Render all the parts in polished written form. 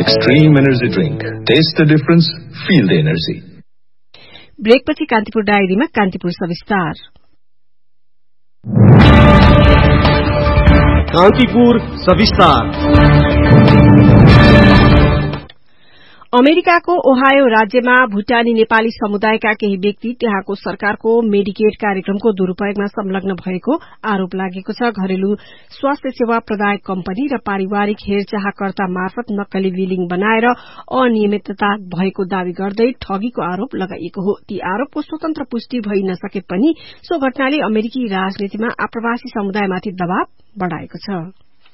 Extreme Energy Drink. Taste the difference, feel the energy. ब्रेकपछि Kantipur डायरीमा Kantipur सविस्तार। Kantipur सविस्तार। अमेरिकाको Ohio राज्यमा भूटानी नेपाली समुदायका केही व्यक्ति त्यहाँको सरकारको मेडिकेड कार्यक्रमको दुरूपयोगमा संलग्न भएको आरोप लागेको छ। घरेलु स्वास्थ्य सेवा प्रदायक कम्पनी र पारिवारिक हेरचाहकर्ता मार्फत नक्कली बिलिङ बनाएर अनियमितता भएको दावी गर्दै ठगीको आरोप लगाइएको हो। ती आरोपको स्वतन्त्र पुष्टि भइ नसके पनि सो घटनाले अमेरिकी राजनीतिमा आप्रवासी समुदायमाथि दबाव बढ़ाएको छ।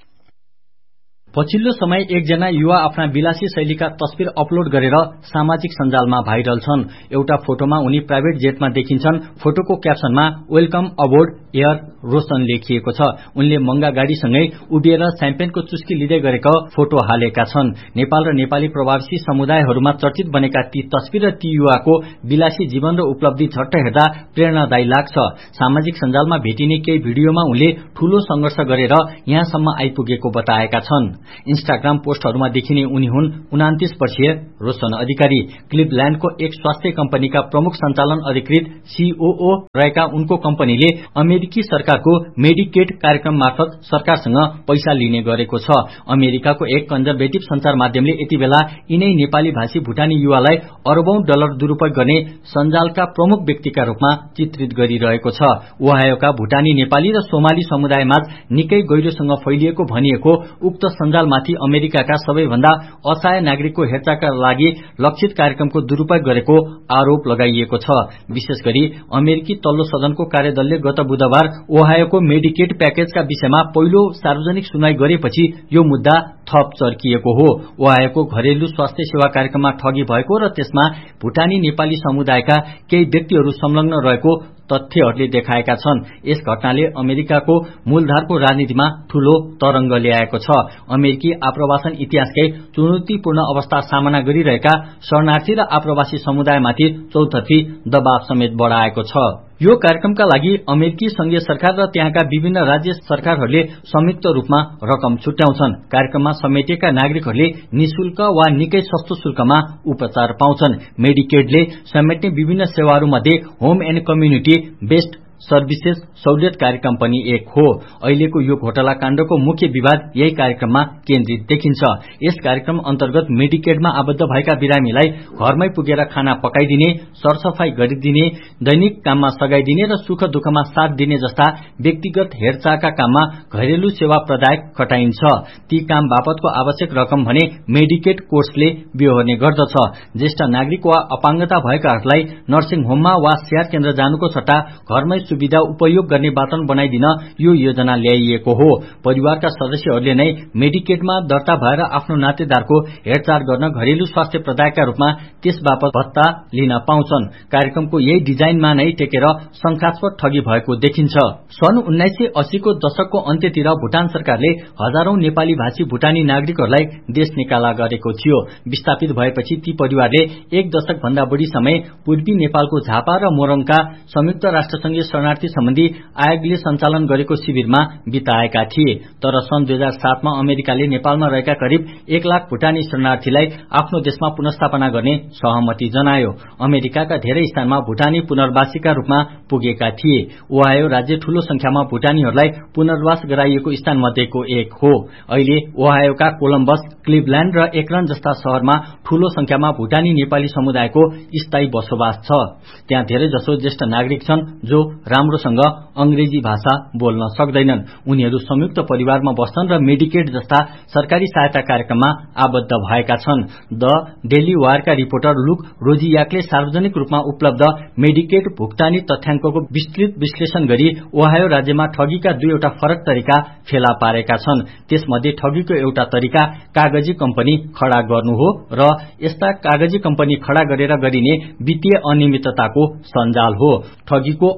पछिल्लो समय एकजना युवा आफ्ना विलासी शैलीका तस्बिर अपलोड गरेर सामाजिक सञ्जालमा भाइरल छन्। एउटा फोटोमा उनी प्राइभेट जेटमा देखिन्छन्। फोटोको क्याप्सनमा वेलकम अबोर्ड एयर रोशन लेखिएको छ। उनले मंगा गाड़ीसँगै उभिएर स्याम्पेनको चुस्की लिँदै गरेको फोटो हालेका छन्। नेपाल र नेपाली प्रवासी समुदायहरूमा चर्चित बनेका ती तस्बिर र ती युवाको विलासी जीवन र उपलब्धि झट्ट हेर्दा प्रेरणादायी लाग्छ। सामाजिक सञ्जालमा भेटिने केही भिडियोमा उनले ठूलो संघर्ष गरेर यहाँसम्म आइपुगेको बताएका छन्। इन्स्टाग्राम पोस्टहरूमा देखिने उनी हुन् 29 वर्षीय रोशन अधिकारी। क्लिभल्याण्डको एक स्वास्थ्य कम्पनीका प्रमुख सञ्चालन अधिकृत सीओओ रहेका उनको कम्पनीले अमेरिकी सरकारको मेडिकेड कार्यक्रम मार्फत सरकारसँग पैसा लिने गरेको छ। अमेरिकाको एक कन्जर्भेटिभ संचार माध्यमले यति बेला यिनै नेपाली भाषी भूटानी युवालाई अरबौं डलर दुरूपयोग गर्ने सञ्जालका प्रमुख व्यक्तिका रूपमा चित्रित गरिरहेको छ। ओहायोका भूटानी नेपाली र सोमाली समुदायमाझ निकै गहिरोसँग फैलिएको भनिएको उक्त सञ्जालमाथि अमेरिकाका सबैभन्दा असहाय नागरिकको हेरचाहका लागि लक्षित कार्यक्रमको दुरूपयोग गरेको आरोप लगाइएको छ। विशेष गरी अमेरिकी तल्लो सदनको कार्यदलले गत बुधबार ओहायोको मेडिकेड प्याकेजका विषयमा पहिलो सार्वजनिक सुनवाई गरेपछि यो मुद्दा थप चर्किएको हो। ओहायोको घरेलु स्वास्थ्य सेवा कार्यक्रममा ठगी भएको र त्यसमा भूटानी नेपाली समुदायका केही व्यक्तिहरू संलग्न रहेको तथ्यहरूले देखाएका छन्। यस घटनाले अमेरिकाको मूलधारको राजनीतिमा ठूलो तरंग ल्याएको छ। अमेरिकी आप्रवासन इतिहासकै चुनौतीपूर्ण अवस्था सामना गरिरहेका शरणार्थी र आप्रवासी समुदायमाथि चौतर्फी दबाव समेत बढ़ाएको छ। यो कार्यक्रमका लागि अमेरिकी संघीय सरकार र त्यहाँका विभिन्न राज्य सरकारहरूले संयुक्त रूपमा रकम छुट्याउँछन्। कार्यक्रममा समेटिएका नागरिकहरूले निशुल्क वा निकै सस्तो शुल्कमा उपचार पाउँछन्। मेडिकेडले समेट्ने विभिन्न सेवाहरूमध्ये home and community based services सहुलियत कार्यक्रम पनि एक हो। अहिलेको यो घोटाला काण्डको मुख्य विवाद यही कार्यक्रममा केन्द्रित देखिन्छ। यस कार्यक्रम अन्तर्गत मेडिकेडमा आबद्ध भएका बिरामीलाई घरमै पुगेर खाना पकाइदिने, सरसफाई गरिदिने, दैनिक काममा सघाइदिने र सुख दुःखमा साथ दिने जस्ता व्यक्तिगत हेरचाहका काममा घरेलु सेवा प्रदायक खटाइन्छ। ती काम बापतको आवश्यक रकम भने मेडिकेड कोर्सले बिहोर्ने गर्दछ। ज्येष्ठ नागरिक वा अपाङ्गता भएकाहरूलाई नर्सिङ होममा वा स्याहार केन्द्र जानुको सट्टा घरमै सुविधा उपयोग गर्ने वातावरण बनाइदिन यो योजना ल्याइएको हो। परिवारका सदस्यहरूले नै मेडिकेडमा दर्ता भएर आफ्नो नातेदारको हेरचाह गर्न घरेलु स्वास्थ्य प्रदायकका रूपमा त्यस बापत भत्ता लिन पाउँछन्। कार्यक्रमको यही डिजाइनमा नै टेकेर शंकास्पद ठगी भएको देखिन्छ। सन् 1980 को दशकको अन्त्यतिर भूटान सरकारले हजारौं नेपाली भाषी भूटानी नागरिकहरूलाई देश निकाला गरेको थियो। विस्थापित भएपछि ती परिवारले एक दशक भन्दा बढ़ी समय पूर्वी नेपालको झापा र मोरङका संयुक्त राष्ट्रसंघीय शरणार्थी सम्बन्धी आयोगले सञ्चालन गरेको शिविरमा बिताएका थिए। तर सन् 2007 मा अमेरिकाले नेपालमा रहेका करिब 1 लाख भूटानी शरणार्थीलाई आफ्नो देशमा पुनर्स्थापना गर्ने सहमति जनायो। अमेरिकाका धेरै स्थानमा भूटानी पुनर्वासीका रूपमा पुगेका थिए। ओहायो राज्य ठूलो संख्यामा भूटानीहरूलाई पुनर्वास गराइएको स्थान मध्येको एक हो। अहिले ओहायोका कोलम्बस, क्लिभल्याण्ड र एकरन जस्ता शहरमा ठूलो संख्यामा भूटानी नेपाली समुदायको स्थायी बसोबास छ। त्यहाँ धेरै जसो ज्येष्ठ नागरिक छन् जो राम्रोसँग अंग्रेजी भाषा बोल्न सक्दैनन्। उनीहरू संयुक्त परिवारमा बस्छन् र मेडिकेड जस्ता सरकारी सहायता कार्यक्रममा आबद्ध भएका छन्। द डेली वायरका रिपोर्टर लुक रोजियाकले सार्वजनिक रूपमा उपलब्ध मेडिकेड भुक्तानी तथ्याङ्कको विस्तृत विश्लेषण गरी ओहायो राज्यमा ठगीका दुईवटा फरक तरिका फेला पारेका छन्। त्यसमध्ये ठगीको एउटा तरिका कागजी कम्पनी खड़ा गर्नु हो र यस्ता कागजी कम्पनी खड़ा गरेर गरिने वित्तीय अनियमितताको सञ्जाल हो। ठगीको अर्को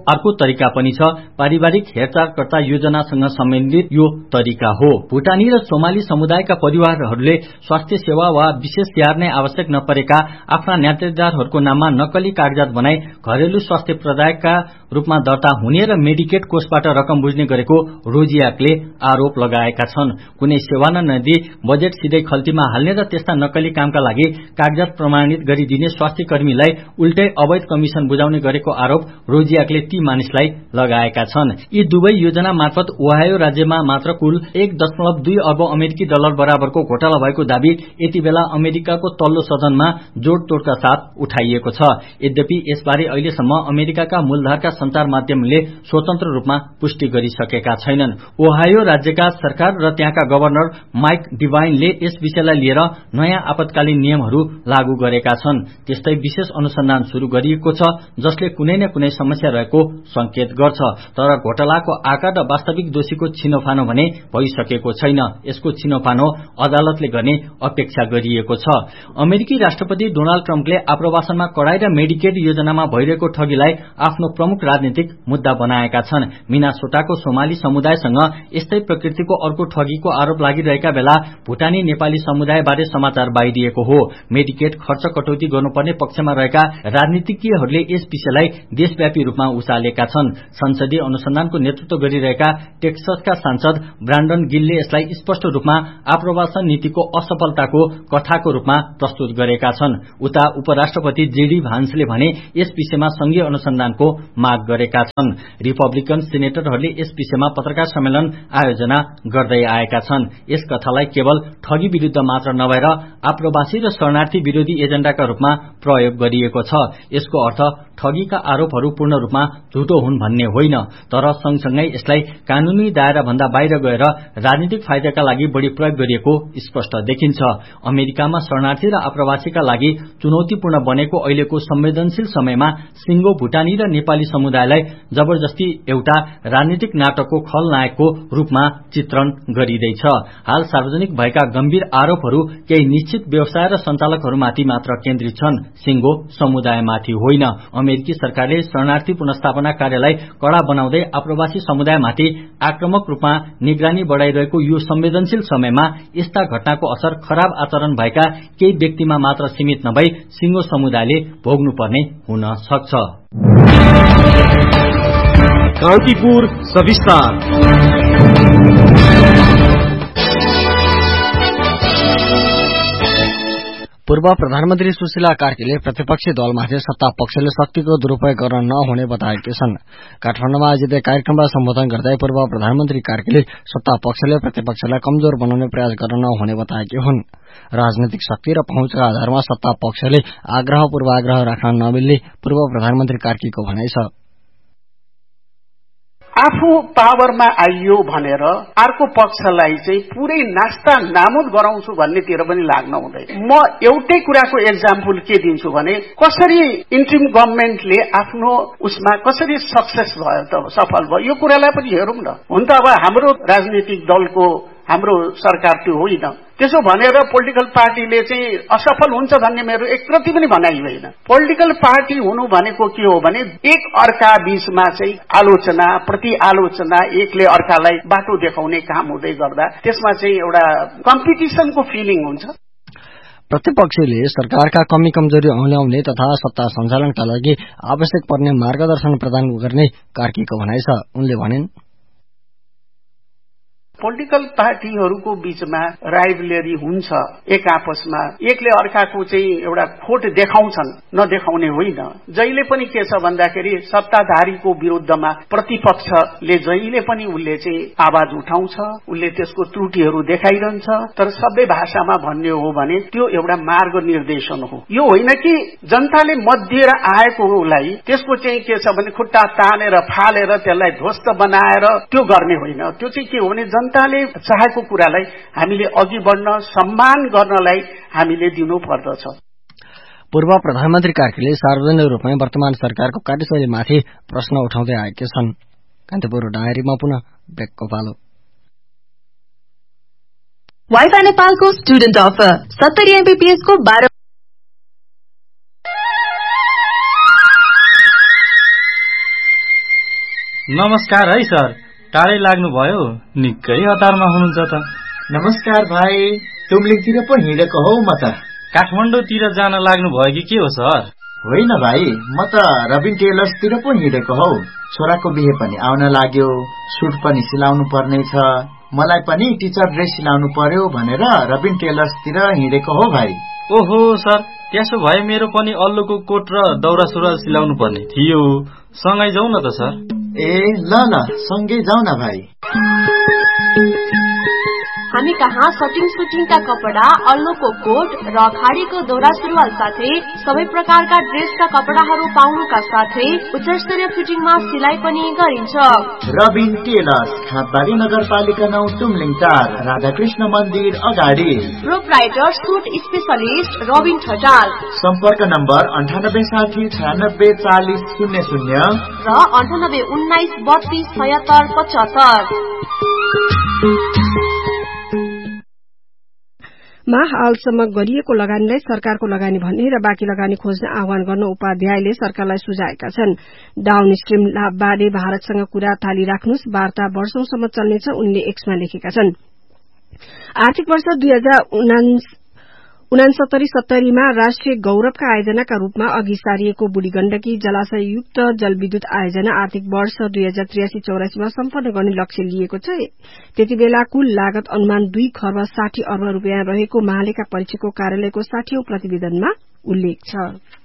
तरिका पनि छ। पारिवारिक हेरचाहकर्ता योजनासँग सम्बन्धित यो तरिका हो। भुटानी र सोमाली समुदायका परिवारहरूले स्वास्थ्य सेवा वा विशेष स्याहार नै आवश्यक नपरेका आफ्ना नातेदारहरूको नाममा नक्कली कागजात बनाई घरेलु स्वास्थ्य प्रदायकका रूपमा दर्ता हुने र मेडिकेट कोषबाट रकम बुझ्ने गरेको रोजियाकले आरोप लगाएका छन्। कुनै सेवा नदिई बजेट सिधै खल्तीमा हाल्ने र त्यस्ता नक्कली कामका लागि कागजात प्रमाणित गरिदिने स्वास्थ्य कर्मीलाई उल्टै अवैध कमिशन बुझाउने गरेको आरोप रोजियाकले ती मानिसलाई लगाएका छन्। यी दुवै योजना मार्फत ओहायो राज्यमा मात्र कुल 1.2 अर्ब अमेरिकी डलर बराबरको घोटाला भएको दावी यति बेला अमेरिकाको तल्लो सदनमा जोडतोडका साथ उठाइएको छ। यद्यपि यसबारे अहिलेसम्म अमेरिकाका मूलधारका सञ्चार माध्यमले स्वतन्त्र रूपमा पुष्टि गरिसकेका छैनन्। ओहायो राज्यका सरकार र त्यहाँका गभर्नर माइक डिभाइनले यस विषयलाई लिएर नयाँ आपतकालीन नियमहरू लागू गरेका छन्। त्यस्तै विशेष अनुसन्धान शुरू गरिएको छ जसले कुनै न कुनै समस्या रहेको संकेत गर्छ। तर घोटालाको आकार र वास्तविक दोषीको छिनोफानो भने भइसकेको छैन। यसको छिनोफानो अदालतले गर्ने अपेक्षा गरिएको छ। अमेरिकी राष्ट्रपति डोनाल्ड ट्रम्पले आप्रवासनमा कडाई र मेडिकेड योजनामा भइरहेको ठगीलाई आफ्नो प्रमुख राजनीतिक मुद्दा बनाएका छन्। मिनासोटाको सोमाली समुदायसँग यस्तै प्रकृतिको अर्को ठगीको आरोप लागिरहेका बेला भुटानी नेपाली समुदायबारे समाचार बाहिरिएको हो। मेडिकेड खर्च कटौती गर्नुपर्ने पक्षमा रहेका राजनीतिज्ञहरूले यस विषयलाई देशव्यापी रूपमा उचालेका छन्। संसदीय अनुसन्धानको नेतृत्व गरिरहेका टेक्ससका सांसद ब्रान्डन गिलले यसलाई स्पष्ट रूपमा आप्रवासन नीतिको असफलताको कथाको रूपमा प्रस्तुत गरेका छन्। उता उपराष्ट्रपति जेडी भान्सले भने यस विषयमा संघीय अनुसन्धानको माग गरेका छन्। रिपब्लिकन सेनेटरहरूले यस विषयमा पत्रकार सम्मेलन आयोजना गर्दै आएका छन्। यस कथालाई केवल ठगी विरुद्ध मात्र नभएर आप्रवासी र शरणार्थी विरोधी एजेण्डाका रूपमा प्रयोग गरिएको छ। यसको अर्थ ठगीका आरोपहरू पूर्ण रूपमा झुटो हुन् भन्ने होइन, तर सँगसँगै यसलाई कानूनी दायरा भन्दा बाहिर गएर राजनीतिक फाइदाका लागि बढ़ी प्रयोग गरिएको स्पष्ट देखिन्छ। अमेरिकामा शरणार्थी र आप्रवासीका लागि चुनौतीपूर्ण बनेको अहिलेको संवेदनशील समयमा सिंगो भुटानी र नेपाली समुदायलाई जबरजस्ती एउटा राजनीतिक नाटकको खलनायकको रूपमा चित्रण गरिँदैछ। हाल सार्वजनिक भएका गम्भीर आरोपहरू केही निश्चित व्यवसाय र सञ्चालकहरूमाथि मात्र केन्द्रित छन्, सिंगो समुदायमाथि होइन। अमेरिकी सरकारले शरणार्थी पुनर्स्थापना कार्यलाई कड़ा बनाउँदै आप्रवासी समुदायमाथि आक्रामक रूपमा निगरानी बढ़ाइरहेको यो संवेदनशील समयमा यस्ता घटनाको असर खराब आचरण भएका केही व्यक्तिमा मात्र सीमित नभई सिंगो समुदायले भोग्नुपर्ने हुन सक्छ। कान्तिपुर सविस्तार। पूर्व प्रधानमन्त्री सुशीला कार्कीले प्रतिपक्षी दलमाथि सत्ता पक्षले शक्तिको दुरूपयोग गर्न नहुने बताएकी छन्। काठमाडौँमा आयोजित कार्यक्रमलाई सम्बोधन गर्दै पूर्व प्रधानमन्त्री कार्कीले सत्ता पक्षले प्रतिपक्षलाई कमजोर बनाउने प्रयास गर्न नहुने बताएकी हुन्। राजनैतिक शक्ति र पहुँचका आधारमा सत्ता पक्षले आग्रह पूर्वाग्रह राख्न नमिल्ने पूर्व प्रधानमन्त्री कार्कीको भनाइ छ। आफू पावरमा आइयो भनेर अर्को पक्षलाई चाहिँ पुरै नास्ता नामुद गराउँछु भन्नेतिर पनि लाग्न हुँदैन। म एउटै कुराको एक्जाम्पल के दिन्छु भने कसरी इन्ट्रिम गभर्नमेन्टले आफ्नो उसमा कसरी सक्सेस भयो त सफल भयो यो कुरालाई पनि हेरौं न। हुन त अब हाम्रो राजनीतिक दलको हाम्रो सरकार त्यो होइन, त्यसो भनेर पोलिटिकल पार्टीले चाहिँ असफल हुन्छ भन्ने मेरो एकप्रति पनि भनाइ होइन। पोलिटिकल पार्टी हुनु भनेको के हो भने एक अर्का बीचमा चाहिँ आलोचना प्रति आलोचना, एकले अर्कालाई बाटो देखाउने काम हुँदै गर्दा त्यसमा चाहिँ एउटा कम्पिटिसनको फिलिङ हुन्छ। प्रतिपक्षले सरकारका कमी कमजोरी औल्याउने तथा सत्ता सञ्चालनका लागि आवश्यक पर्ने मार्गदर्शन प्रदान गर्ने कार्कीको भनाइ छ। उनले भनिन्, पोलिटिकल पार्टीहरूको बीचमा राइभलरी हुन्छ, एक आपसमा एकले अर्काको चाहिँ एउटा खोट देखाउँछन्, नदेखाउने होइन। जहिले पनि के छ भन्दाखेरि सत्ताधारीको विरुद्धमा प्रतिपक्षले जहिले पनि उसले चाहिँ आवाज उठाउँछ, उसले त्यसको त्रुटिहरू देखाइरहन्छ। तर सबै भाषामा भन्ने हो भने त्यो एउटा मार्ग निर्देशन हो। यो होइन कि जनताले मत दिएर आएकोलाई त्यसको चाहिँ के छ भने खुट्टा तानेर फालेर त्यसलाई ध्वस्त बनाएर त्यो गर्ने होइन। त्यो चाहिँ के हो भने जनताले चाहेको कुरालाई हामीले अघि बढ्न सम्मान गर्नलाई हामीले दिनु पर्दछ। पूर्व प्रधानमन्त्री कार्कीले सार्वजनिक रूपमा वर्तमान सरकारको कार्यशैलीमाथि प्रश्न उठाउँदै आएका छन्। कान्तिपुर डायरीमा पुनः ब्रेकको पालो। वाइफाई नेपालको स्टुडेन्ट अफर 70 MBPS को 12 नमस्कार है सर, टाढै लाग्नुभयो, निकै हतारमा हुनुहुन्छ त। नमस्कार भाइ, तुमलिङतिर पो हिँडेको हौ म त। काठमाडौँतिर जान लाग्नुभयो कि के हो सर? होइन भाइ, म त रबिन टेलर्सतिर पो हिँडेको हौ। छोराको बिहे पनि आउन लाग्यो, सुट पनि सिलाउनु पर्ने छ, मलाई पनि टिचर ड्रेस सिलाउनु पर्यो भनेर रबिन टेलर्सतिर हिँडेको हो भाइ। ओहो सर, त्यसो भए मेरो पनि अल्लोको कोट र दौरा सुरुवाल सिलाउनु पर्ने थियो, सँगै जाउँ न त सर। ए ल ल, सँगै जाउँ न भाइ। हामी कहाँ सटिङ सुटिङका कपडा, अल्लोको कोट र खाडीको दौरा सुरुवाल साथै सबै प्रकारका ड्रेसका कपडाहरू पाउनुका साथै उच्चस्तरीय फिटिङमा सिलाइ पनि गरिन्छ। रबिन टेलर्स, खातबारी नगरपालिका 9, तुमलिङ 4, राधाकृष्ण मन्दिर अगाडि। Proprietor suit specialist Rabin Thatal. सम्पर्क नम्बर 9860 96 40 00 र 98 19 32 76 75 मा हालसम्म गरिएको लगानीलाई सरकारको लगानी भन्ने र बाँकी लगानी खोज्न आह्वान गर्न उपाध्यायले सरकारलाई सुझाएका छन्। डाउन स्ट्रीम बारे भारतसँग कुरा थालिराख्नुस्, वार्ता वर्षौंसम्म चल्नेछ, उनले एक्समा लेखेका छन्। आर्थिक वर्ष 2069-70 मा राष्ट्रिय गौरवका आयोजनाका रूपमा अघि सारिएको बुढी गण्डकी जलाशययुक्त जलविद्युत आयोजना आर्थिक वर्ष 2083-84 मा सम्पन्न गर्ने लक्ष्य लिएको छ। त्यति बेला कुल लागत अनुमान 2 खर्ब 60 अर्ब रुपियाँ रहेको महालेखा परीक्षकको कार्यालयको 60औं प्रतिवेदनमा उल्लेख छ।